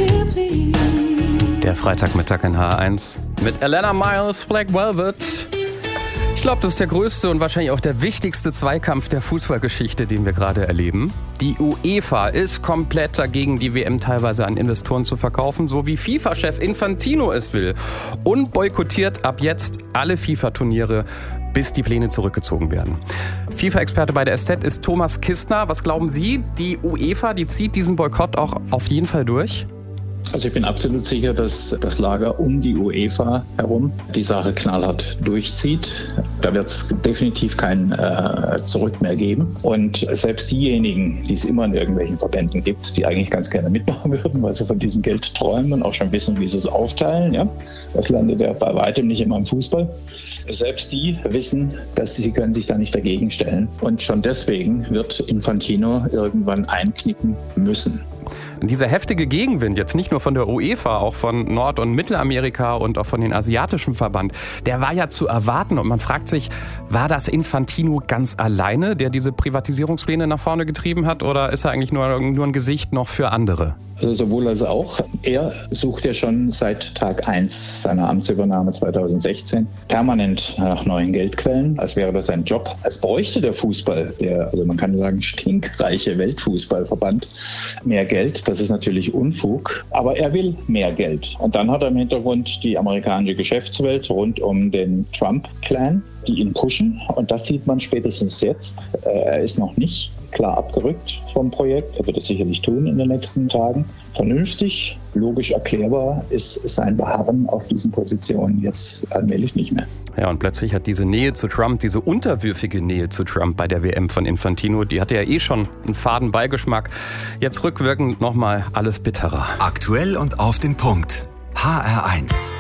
Der Freitagmittag in H1 mit Alannah Myers, Black Velvet. Ich glaube, das ist der größte und wahrscheinlich auch der wichtigste Zweikampf der Fußballgeschichte, den wir gerade erleben. Die UEFA ist komplett dagegen, die WM teilweise an Investoren zu verkaufen, so wie FIFA-Chef Infantino es will. Und boykottiert ab jetzt alle FIFA-Turniere, bis die Pläne zurückgezogen werden. FIFA-Experte bei der SZ ist Thomas Kistner. Was glauben Sie, die UEFA, die zieht diesen Boykott auch auf jeden Fall durch? Also ich bin absolut sicher, dass das Lager um die UEFA herum die Sache knallhart durchzieht. Da wird es definitiv kein Zurück mehr geben. Und selbst diejenigen, die es immer in irgendwelchen Verbänden gibt, die eigentlich ganz gerne mitmachen würden, weil sie von diesem Geld träumen und auch schon wissen, wie sie es aufteilen. Ja? Das landet ja bei weitem nicht immer im Fußball. Selbst die wissen, dass sie können sich da nicht dagegen stellen. Und schon deswegen wird Infantino irgendwann einknicken müssen. Dieser heftige Gegenwind, jetzt nicht nur von der UEFA, auch von Nord- und Mittelamerika und auch von den asiatischen Verband, der war ja zu erwarten. Und man fragt sich, war das Infantino ganz alleine, der diese Privatisierungspläne nach vorne getrieben hat? Oder ist er eigentlich nur ein Gesicht noch für andere? Also sowohl als auch. Er sucht ja schon seit Tag 1 seiner Amtsübernahme 2016 permanent nach neuen Geldquellen, als wäre das sein Job. Als bräuchte der Fußball, also man kann sagen stinkreiche Weltfußballverband, mehr Geld. Das ist natürlich Unfug, aber er will mehr Geld. Und dann hat er im Hintergrund die amerikanische Geschäftswelt rund um den Trump-Clan, die ihn pushen. Und das sieht man spätestens jetzt. Er ist noch nicht klar abgerückt vom Projekt. Er wird es sicherlich tun in den nächsten Tagen. Vernünftig, logisch erklärbar ist sein Beharren auf diesen Positionen jetzt allmählich nicht mehr. Ja, und plötzlich hat diese Nähe zu Trump, diese unterwürfige Nähe zu Trump bei der WM von Infantino, die hatte ja eh schon einen faden Beigeschmack. Jetzt rückwirkend nochmal alles bitterer. Aktuell und auf den Punkt. HR1.